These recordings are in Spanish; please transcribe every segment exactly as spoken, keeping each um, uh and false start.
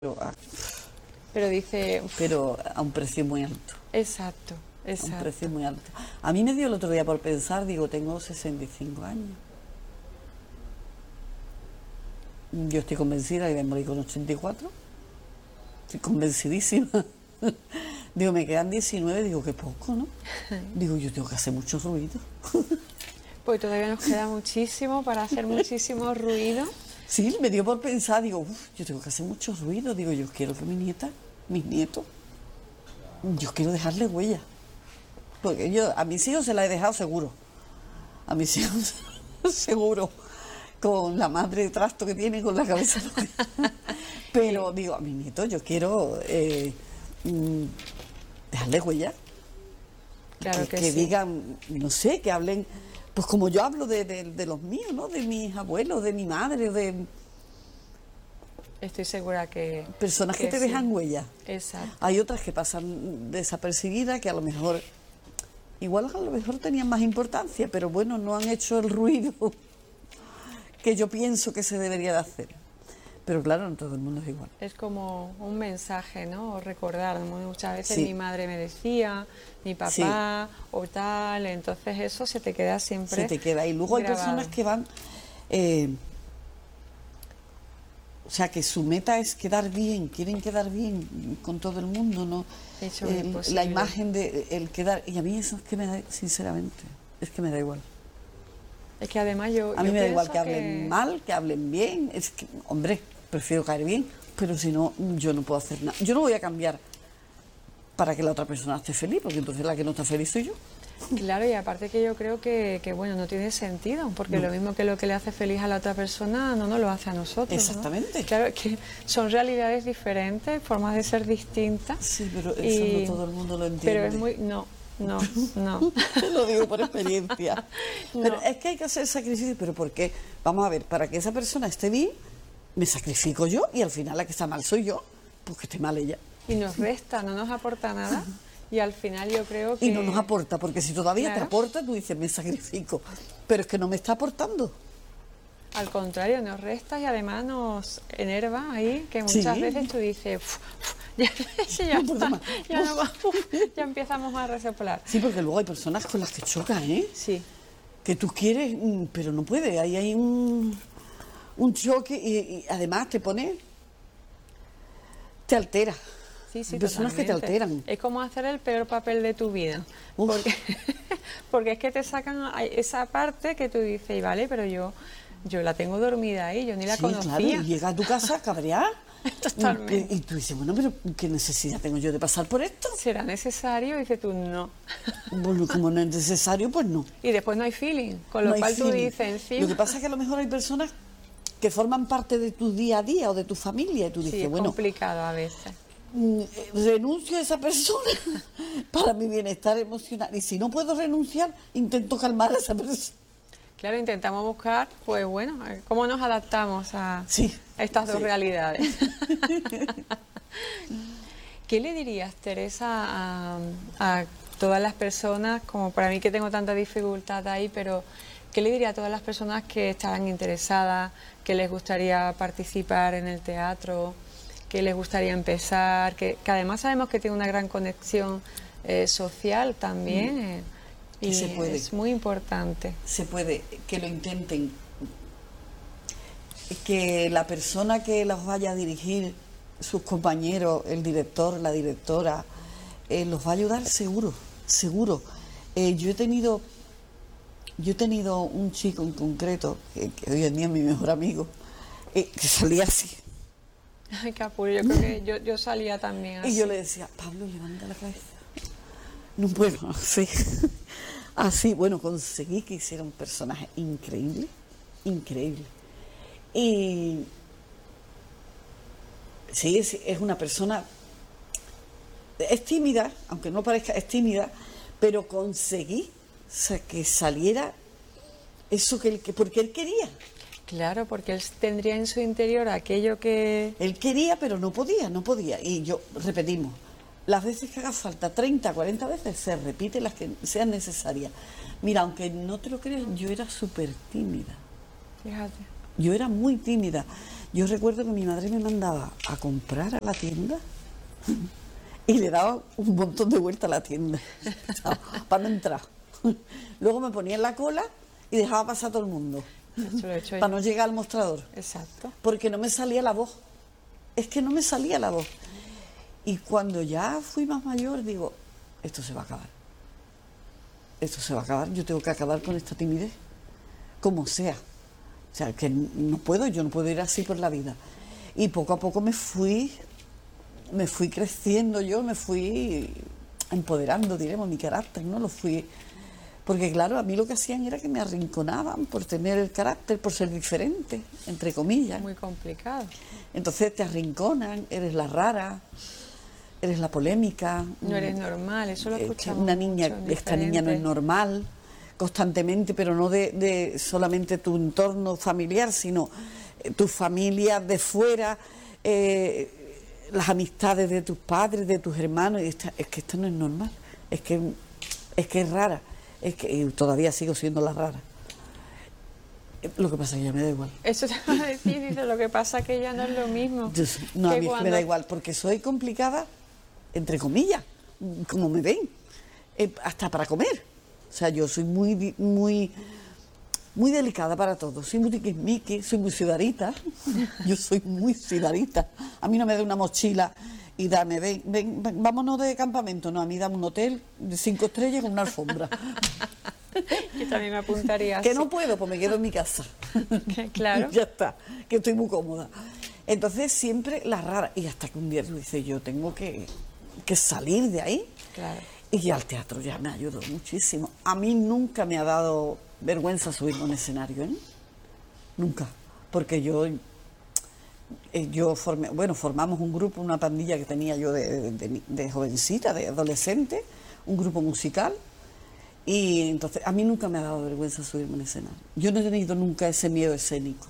pero a, Pero dice, uf, pero a un precio muy alto. exacto, A un exacto. precio muy alto. A mí me dio el otro día por pensar, digo, tengo sesenta y cinco años. Yo estoy convencida que voy a morir con ochenta y cuatro. Estoy convencidísima. Digo, me quedan diecinueve, digo, qué poco, ¿no? Digo, yo tengo que hacer mucho ruido. Pues todavía nos queda muchísimo para hacer muchísimo ruido. Sí, me dio por pensar, digo, uff, yo tengo que hacer mucho ruido. Digo, yo quiero que mi nieta, mis nietos, yo quiero dejarle huella. Porque yo, a mis hijos se la he dejado seguro. A mis hijos seguro. Con la madre de trasto que tiene, con la cabeza. Pero digo, a mis nietos yo quiero eh, mm, dejarle huella. Claro que, que sí. digan, no sé, que hablen, pues como yo hablo de, de, de los míos, ¿no? De mis abuelos, de mi madre, de Estoy segura que... personas que, te sí. dejan huella. Exacto. Hay otras que pasan desapercibidas, que a lo mejor, igual a lo mejor tenían más importancia, pero bueno, no han hecho el ruido que yo pienso que se debería de hacer. Pero claro, no todo el mundo es igual. Es como un mensaje, ¿no? O recordar. Muchas veces Sí. mi madre me decía, mi papá, o tal. Entonces eso se te queda siempre Se te queda. Y luego hay grabado. personas que van, eh, o sea, que su meta es quedar bien, quieren quedar bien con todo el mundo, ¿no? Hecho El- imposible. la imagen de el quedar, y a mí eso es que me da, sinceramente, es que me da igual. Es que además yo... A mí yo me da igual pienso que hablen mal, que hablen bien, es que, hombre, prefiero caer bien, pero si no, yo no puedo hacer nada. Yo no voy a cambiar para que la otra persona esté feliz, porque entonces la que no está feliz soy yo. Claro, y aparte que yo creo que, que bueno, no tiene sentido, porque No. lo mismo que lo que le hace feliz a la otra persona no nos lo hace a nosotros, ¿no? Exactamente. Claro, es que son realidades diferentes, formas de ser distintas. Sí, pero eso y- no todo el mundo lo entiende. Pero es muy... No, no, no. Te lo digo por experiencia. No. Pero es que hay que hacer sacrificios, pero ¿por qué? Vamos a ver, para que esa persona esté bien, me sacrifico yo y al final la que está mal soy yo, pues que esté mal ella. Y nos resta, no nos aporta nada. Y al final yo creo que... Y no nos aporta, porque si todavía te Claro. aporta, tú dices, me sacrifico. Pero es que no me está aportando. Al contrario, nos resta y además nos enerva ahí, que muchas Sí. veces tú dices, "Uf, uf, ya, sí, ya, No puedo está, más. ya, no va, uf", ya empezamos a resoplar. Sí, porque luego hay personas con las que chocas, ¿eh? Sí, Que tú quieres, mm, pero no puedes. Ahí hay un, un choque y, y además te pone, te altera. sí, sí, Hay personas que te totalmente. alteran. Es como hacer el peor papel de tu vida. Uf. Porque, porque es que te sacan a- esa parte que tú dices, y vale, pero yo, yo la tengo dormida ahí, yo ni la Sí, conocía. claro, y llega a tu casa cabreada. Totalmente. Y, y tú dices, bueno, pero ¿qué necesidad tengo yo de pasar por esto? ¿Será necesario? Y dices tú, no. Bueno, como no es necesario, pues no. Y después no hay feeling, con lo No hay cual tú feeling. dices, encima... Lo que pasa es que a lo mejor hay personas que forman parte de tu día a día o de tu familia y tú Sí, dices, es bueno, complicado a veces. mm, renuncio a esa persona para mi bienestar emocional. Y si no puedo renunciar, intento calmar a esa persona. Claro, intentamos buscar, pues bueno, eh, cómo nos adaptamos a, Sí, a estas dos sí. realidades. ¿Qué le dirías, Teresa, a, a todas las personas, como para mí que tengo tanta dificultad ahí, pero qué le diría a todas las personas que estaban interesadas, que les gustaría participar en el teatro, que les gustaría empezar, que, que además sabemos que tiene una gran conexión eh, social también, eh, Que y se puede. es muy importante. Se puede, que lo intenten, que la persona que los vaya a dirigir, sus compañeros, el director, la directora, eh, los va a ayudar seguro, seguro. Eh, yo he tenido, yo he tenido un chico en concreto, que, que hoy en día es mi mejor amigo, eh, que salía así. Ay, qué apuro, yo creo que yo, yo salía también así. Y yo le decía, Pablo, levanta la cabeza. No puedo, así. Así, bueno, conseguí que hiciera un personaje increíble, increíble. Y sí, es, es una persona, es tímida, aunque no parezca, es tímida, pero conseguí, o sea, que saliera eso que él, que, porque él quería. Claro, porque él tendría en su interior aquello que... Él quería, pero no podía, no podía. Y yo, repetimos, las veces que haga falta, treinta, cuarenta veces, se repite las que sean necesarias. Mira, aunque no te lo creas, yo era súper tímida. Fíjate. Yo era muy tímida. Yo recuerdo que mi madre me mandaba a comprar a la tienda y le daba un montón de vueltas a la tienda para no entrar. Luego me ponía en la cola y dejaba pasar a todo el mundo. Eso lo he hecho para yo. no llegar al mostrador. Exacto. Porque no me salía la voz. Es que no me salía la voz. Y cuando ya fui más mayor, digo, esto se va a acabar. Esto se va a acabar. Yo tengo que acabar con esta timidez. Como sea. O sea, que no puedo, yo no puedo ir así por la vida. Y poco a poco me fui, me fui creciendo yo, me fui empoderando, diremos, mi carácter, ¿no? Lo fui... Porque claro, a mí lo que hacían era que me arrinconaban por tener el carácter, por ser diferente, entre comillas. Muy complicado. Entonces te arrinconan, eres la rara, eres la polémica. No eres normal, eso lo Eh, escuchamos Una niña, mucho, esta niña no es diferente. normal, constantemente, pero no de, de solamente tu entorno familiar, sino eh, tu familia de fuera, eh, las amistades de tus padres, de tus hermanos. Y esta- es que esto no es normal, es que es que es rara. Es que y todavía sigo siendo la rara. Lo que pasa es que ya me da igual. Eso te va a decir, dice, lo que pasa que ya no es lo mismo. Yo- no, a que mí es que me cuando- da igual, porque soy complicada, entre comillas, como me ven, eh, hasta para comer. O sea, yo soy muy, di- muy, muy delicada para todo. Soy muy tiquismiqui, soy muy ciudarita. Yo soy muy ciudarita. A mí no me da una mochila y dame, ven, ven, ven, vámonos de campamento. No, a mí dame un hotel de cinco estrellas con una alfombra. Yo también me apuntaría Que así. no puedo, pues me quedo en mi casa. Que- claro. Ya está, que estoy muy cómoda. Entonces siempre la rara. Y hasta que un día tú dices, yo tengo que, que salir de ahí. Claro. Y ya el teatro ya me ayudó muchísimo. A mí nunca me ha dado vergüenza subirme a un escenario, ¿eh? Nunca. Porque yo, eh, yo formé, bueno, formamos un grupo, una pandilla que tenía yo de, de, de- de jovencita, de adolescente, un grupo musical. Y entonces a mí nunca me ha dado vergüenza subirme a un escenario. Yo no he tenido nunca ese miedo escénico.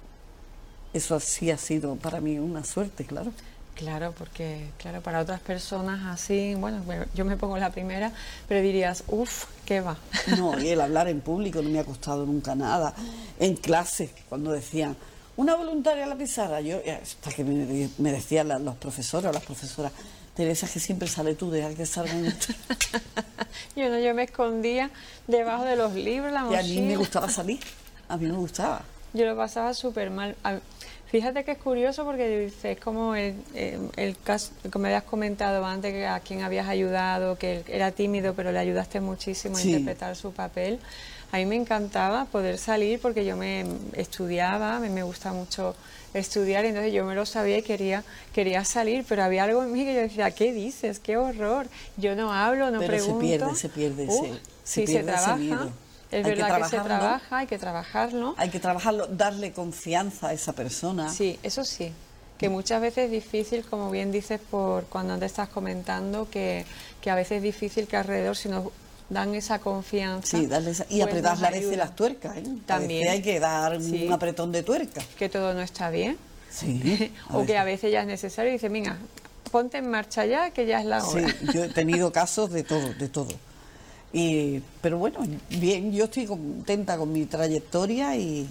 Eso sí ha sido para mí una suerte, claro. Claro, porque claro, para otras personas así, bueno, me- yo me pongo la primera, pero dirías, uff, ¿qué va? No, y el hablar en público no me ha costado nunca nada. En clase, cuando decían, una voluntaria a la pizarra, yo, hasta que me, me decían la- los profesores o las profesoras, Teresa, que siempre sale tú, deja que salgan ustedes. Yo no, yo me escondía debajo de los libros, la Y a mí me mochila. gustaba salir, a mí me gustaba. Yo lo pasaba súper mal. A- Fíjate que es curioso porque dices, es como el, el, el caso que me habías comentado antes, que a quien habías ayudado, que él era tímido, pero le ayudaste muchísimo a Sí. interpretar su papel. A mí me encantaba poder salir porque yo me estudiaba, a mí me gusta mucho estudiar, y entonces yo me lo sabía y quería, quería salir, pero había algo en mí que yo decía, ¿qué dices? ¡Qué horror! Yo no hablo, no Pero pregunto. se pierde, se pierde Uf, ese, sí, pierde se ese trabaja. miedo. Es Hay que verdad que se trabajarlo. trabaja, hay que trabajarlo. Hay que trabajarlo, darle confianza a esa persona. Sí, eso sí, que muchas veces es difícil, como bien dices, por cuando te estás comentando, que, que a veces es difícil que alrededor, si nos dan esa confianza... Sí, darle esa- y pues apretarle a nos veces ayuda. las tuercas, ¿eh? A También. veces hay que dar Sí. un apretón de tuerca. Que todo no está bien, Sí. o que a veces ya es necesario y dice, venga, ponte en marcha ya, que ya es la Sí, hora. yo he tenido casos de todo, de todo. Y, pero bueno, bien, yo estoy contenta con mi trayectoria y,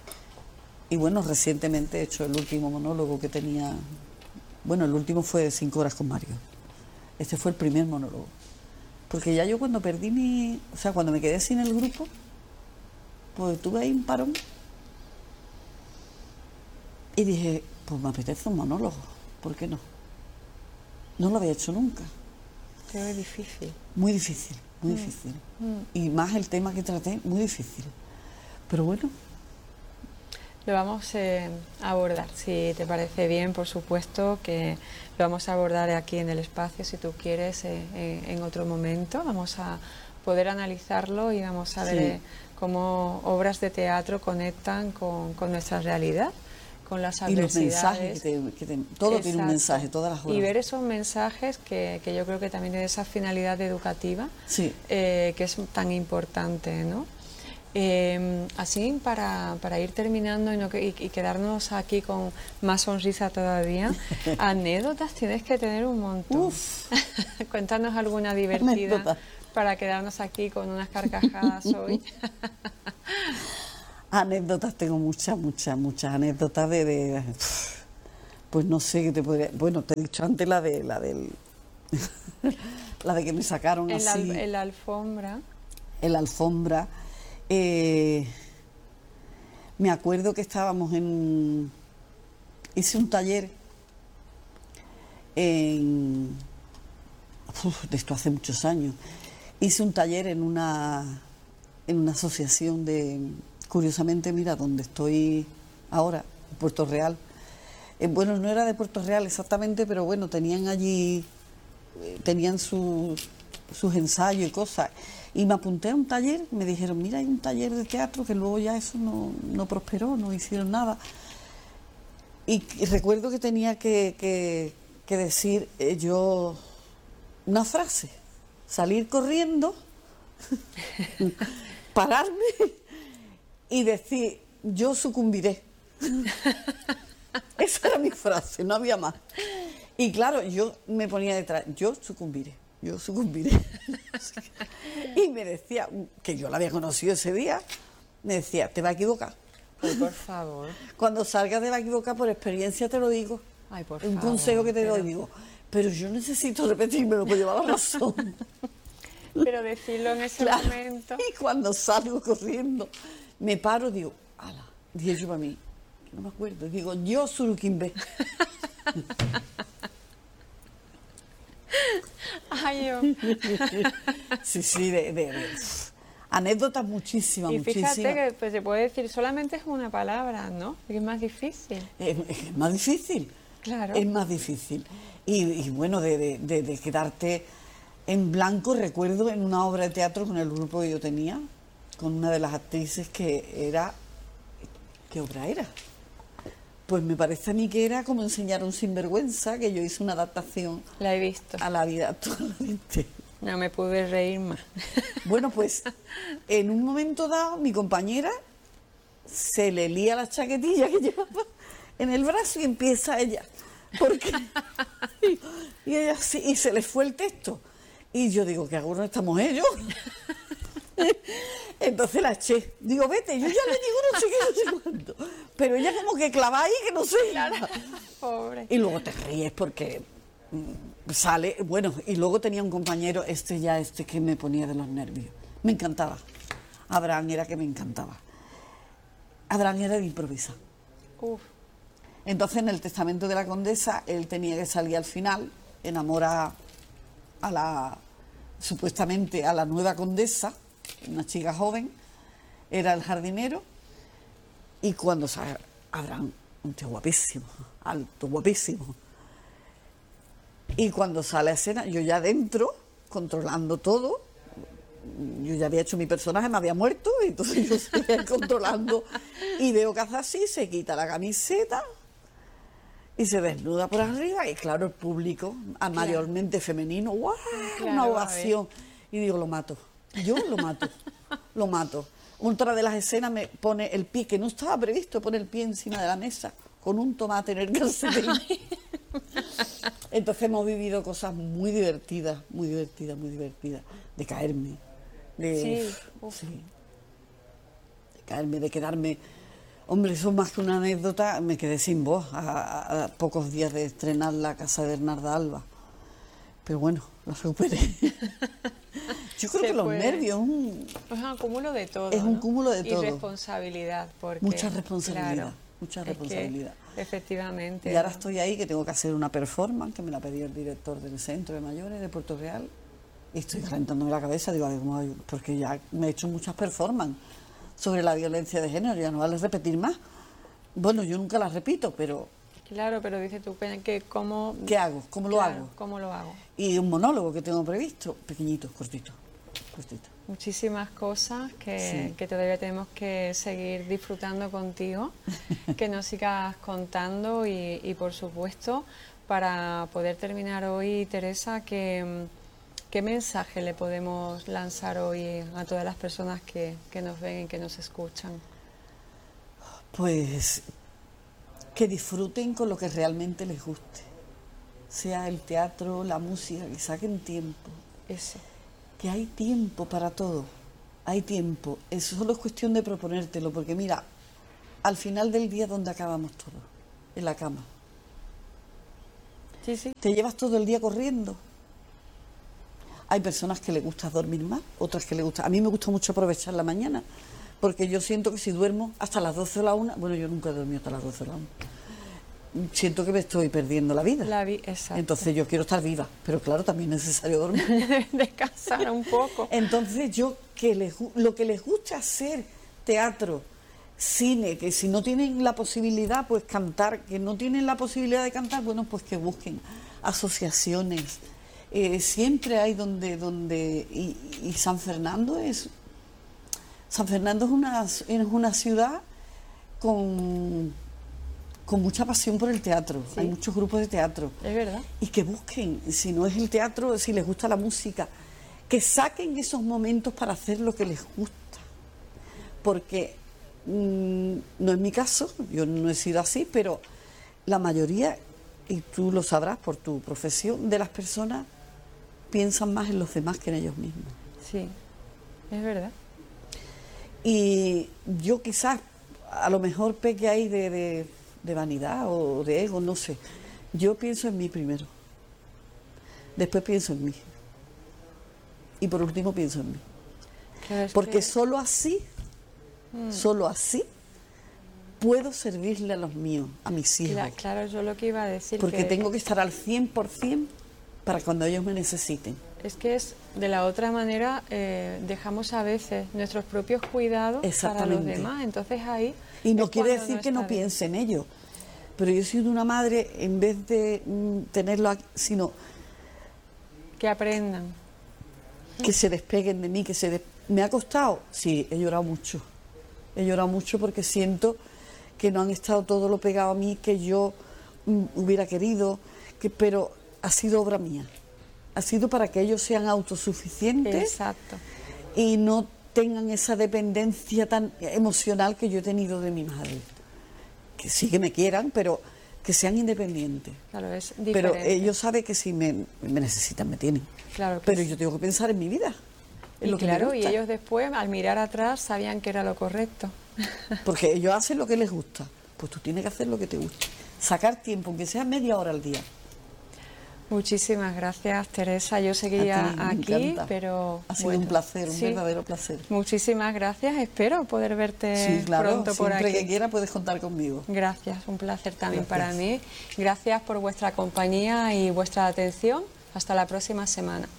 y bueno, recientemente he hecho el último monólogo que tenía, bueno, el último fue de cinco horas con Mario. Este fue el primer monólogo. Porque ya yo cuando perdí mi, o sea, cuando me quedé sin el grupo, pues tuve ahí un parón y dije, pues me apetece un monólogo, ¿por qué no? No lo había hecho nunca. Pero es difícil. Muy difícil, muy difícil. Y más el tema que traté, muy difícil. Pero bueno, Lo vamos eh, a abordar, si te parece bien, por supuesto, que lo vamos a abordar aquí en el espacio, si tú quieres, eh, eh, en otro momento. Vamos a poder analizarlo y vamos a ver Sí. eh, cómo obras de teatro conectan con, con nuestra realidad, con las y los mensajes, adversidades. que te, que te- todo tiene un Exacto. mensaje, todas las obras. Y ver esos mensajes que, que yo creo que también tiene esa finalidad educativa, Sí. eh, que es tan importante, ¿no? Eh, así, para, para ir terminando y, no que- y- y quedarnos aquí con más sonrisa todavía, anécdotas tienes que tener un montón. Uf. Cuéntanos alguna divertida Anécdota. para quedarnos aquí con unas carcajadas hoy. Anécdotas, tengo muchas, muchas, muchas anécdotas de, de- pues no sé qué te podría. Bueno, te he dicho antes la de la del la de que me sacaron En la, al- así en la alfombra. en la alfombra. Eh, me acuerdo que estábamos en. Hice un taller en. Uf, de esto hace muchos años. Hice un taller en una en una asociación de, curiosamente, mira, donde estoy ahora, en Puerto Real. Eh, bueno, no era de Puerto Real exactamente, pero bueno, tenían allí, eh, tenían su- sus ensayos y cosas. Y me apunté a un taller, me dijeron, mira, hay un taller de teatro, que luego ya eso no, no prosperó, no hicieron nada. Y, y recuerdo que tenía que, que- que decir eh, yo una frase, salir corriendo, pararme y decir, yo sucumbiré. Esa era mi frase, no había más. Y claro, yo me ponía detrás, yo sucumbiré, yo sucumbiré. Y me decía, que yo la había conocido ese día, me decía, te va a equivocar. Ay, por favor. Cuando salgas te va a equivocar, por experiencia te lo digo. Ay, por Un favor, consejo que te doy, pero- digo, pero yo necesito repetírmelo para llevar la razón. Pero decirlo en ese Claro. momento. Y cuando salgo corriendo, me paro, digo, ala, dije yo para mí, no me acuerdo, digo, yo Suruquimbe. Ay, yo. Sí, sí, de, de- de- anécdotas muchísimas, Y muchísimas. fíjate que pues, se puede decir, solamente es una palabra, ¿no? Es más difícil. Es, es más difícil. Claro. Es más difícil. Y, y bueno, de, de- de- de quedarte en blanco, recuerdo en una obra de teatro con el grupo que yo tenía, con una de las actrices que era. ¿Qué obra era? Pues me parece a mí que era como enseñar a un sinvergüenza, que yo hice una adaptación La he visto. a la vida actualmente. No me pude reír más. Bueno, pues en un momento dado mi compañera se le lía la chaquetilla que llevaba en el brazo y empieza ella. Porque, y, ella sí, y se le fue el texto. Y yo digo, ¿qué hago con esta mujer yo? Entonces la eché. Digo, vete, yo ya le digo no sé qué, no sé cuánto. Pero ella como que clava ahí que no sé. Pobre. Y luego te ríes porque mm, sale, bueno, y luego tenía un compañero, este ya, este que me ponía de los nervios. Me encantaba. Abraham era que me encantaba. Abraham era de improvisar. Uf. Entonces en el testamento de la condesa, él tenía que salir al final, enamora a la, supuestamente a la nueva condesa, una chica joven, era el jardinero, y cuando sale, Abraham, un tío guapísimo, alto, guapísimo. Y cuando sale a escena, yo ya dentro, controlando todo, yo ya había hecho mi personaje, me había muerto, y entonces yo seguía controlando, y veo que hace así, se quita la camiseta y se desnuda por arriba, y claro, el público, a mayormente femenino, ¡guau! Claro, Una a ver. ovación. Y digo, lo mato, yo lo mato, lo mato. Otra de las escenas me pone el pie, que no estaba previsto, pone el pie encima de la mesa, con un tomate en el calcetín. Entonces hemos vivido cosas muy divertidas, muy divertidas, muy divertidas, de caerme, de, Sí, uf. sí, de caerme, de quedarme. Hombre, eso más que una anécdota, me quedé sin voz a, a- a pocos días de estrenar La Casa de Bernarda Alba. Pero bueno, la superé. Yo creo Se que los puede. nervios, un- Es un cúmulo de todo. Es un ¿no? cúmulo de todo. Y responsabilidad. Porque, Mucha responsabilidad, claro, mucha es que, responsabilidad. efectivamente. Y ahora ¿no? estoy ahí, que tengo que hacer una performance, que me la pidió el director del Centro de Mayores de Puerto Real. Y estoy calentándome la cabeza, digo, a ver, ¿cómo hago? Porque ya me he hecho muchas performances sobre la violencia de género, ya no vale repetir más. Bueno, yo nunca las repito, pero Claro, pero dices tú que que cómo... ¿qué hago? ¿Cómo lo Claro, hago? ¿Cómo lo hago? Y un monólogo que tengo previsto, pequeñito, cortito, cortito. Muchísimas cosas que, Sí. que todavía tenemos que seguir disfrutando contigo, que nos sigas contando y, y, por supuesto, para poder terminar hoy, Teresa, ¿qué, qué mensaje le podemos lanzar hoy a todas las personas que, que nos ven y que nos escuchan? Pues que disfruten con lo que realmente les guste, sea el teatro, la música, que saquen tiempo, Eso. que hay tiempo para todo, hay tiempo. Eso solo es cuestión de proponértelo, porque mira, al final del día, ¿dónde acabamos todos? En la cama. Sí, sí. Te llevas todo el día corriendo. Hay personas que les gusta dormir más, otras que les gusta... A mí me gusta mucho aprovechar la mañana, porque yo siento que si duermo hasta las doce o la una... Bueno, yo nunca he dormido hasta las doce o la una. Siento que me estoy perdiendo la vida. La vi, exacto. Entonces yo quiero estar viva, pero claro, también es necesario dormir. Descansar un poco. Entonces yo, que les, lo que les gusta hacer, teatro, cine, que si no tienen la posibilidad, pues cantar, que no tienen la posibilidad de cantar, bueno, pues que busquen asociaciones. Eh, siempre hay donde, donde y, y San Fernando es, San Fernando es una, es una ciudad con, con mucha pasión por el teatro. Sí. Hay muchos grupos de teatro. Es verdad. Y que busquen, si no es el teatro, si les gusta la música, que saquen esos momentos para hacer lo que les gusta. Porque mmm, no es mi caso, yo no he sido así, pero la mayoría, y tú lo sabrás por tu profesión, de las personas piensan más en los demás que en ellos mismos. Sí, es verdad. Y yo quizás, a lo mejor peque ahí de, de, de vanidad o de ego, no sé. Yo pienso en mí primero. Después pienso en mí. Y por último pienso en mí. Claro, porque que... solo así, mm. solo así, puedo servirle a los míos, a mis hijos. Claro, claro, yo lo que iba a decir. Porque que... tengo que estar al cien por ciento para cuando ellos me necesiten. Es que es de la otra manera, eh, dejamos a veces nuestros propios cuidados para los demás. Entonces ahí. Y no quiere decir no que no bien. piense en ello. Pero yo he sido una madre, en vez de mm, tenerlo aquí, sino. Que aprendan. Que se despeguen de mí, que se. De... ¿Me ha costado? Sí, he llorado mucho. He llorado mucho porque siento que no han estado todo lo pegado a mí que yo mm, hubiera querido, que, pero ha sido obra mía. Ha sido para que ellos sean autosuficientes. Exacto. Y no tengan esa dependencia tan emocional que yo he tenido de mi madre. Que sí que me quieran, pero que sean independientes. Claro, es diferente. Pero ellos saben que si me, me necesitan, me tienen. Claro que pero sí. Yo tengo que pensar en mi vida. En y lo claro, que me y ellos después, al mirar atrás, sabían que era lo correcto. Porque ellos hacen lo que les gusta. Pues tú tienes que hacer lo que te guste. Sacar tiempo, aunque sea media hora al día. Muchísimas gracias, Teresa. Yo seguía aquí, encanta. pero ha sido bueno, un placer, un sí. verdadero placer. Muchísimas gracias. Espero poder verte sí, claro, pronto por aquí. Siempre que quiera puedes contar conmigo. Gracias, un placer también gracias. para mí. Gracias por vuestra compañía y vuestra atención. Hasta la próxima semana.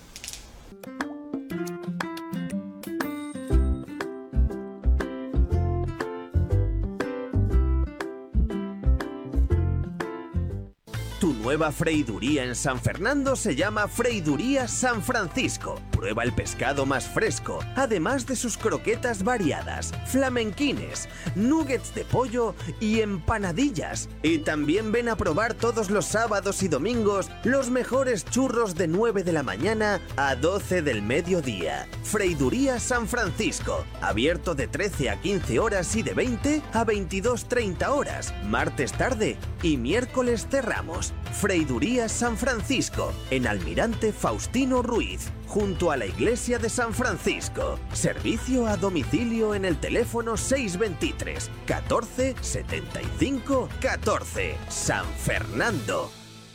Tu nueva freiduría en San Fernando se llama Freiduría San Francisco. Prueba el pescado más fresco, además de sus croquetas variadas, flamenquines, nuggets de pollo y empanadillas. Y también ven a probar todos los sábados y domingos los mejores churros de nueve de la mañana a doce del mediodía. Freiduría San Francisco, abierto de trece a quince horas y de veinte a veintidós treinta horas, martes tarde y miércoles cerramos. Freiduría San Francisco, en Almirante Faustino Ruiz, junto a la iglesia de San Francisco. Servicio a domicilio en el teléfono seis veintitrés, catorce, setenta y cinco, catorce. San Fernando.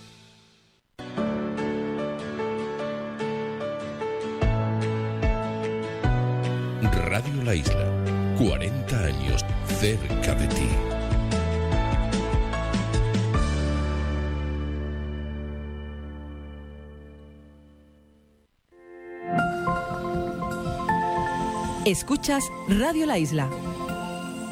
Radio La Isla, cuarenta años cerca de ti. Escuchas Radio La Isla,